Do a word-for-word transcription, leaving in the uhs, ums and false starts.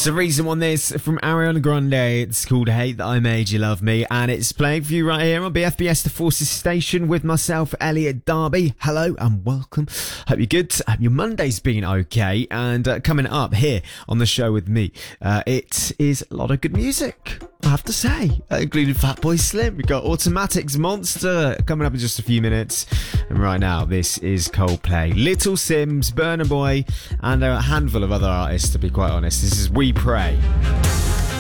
It's a recent one, this, from Ariana Grande. It's called Hate That I Made You Love Me, and it's playing for you right here on B F B S The Forces Station with myself, Elliot Darby. Hello and welcome. Hope you're good. Hope your Monday's been okay. And uh, coming up here on the show with me, uh, it is a lot of good music, I have to say, uh, including Fatboy Slim. We've got Automatics Monster coming up in just a few minutes. And right now, this is Coldplay, Little Sims, Burna Boy, and a handful of other artists, to be quite honest. This is We Pray.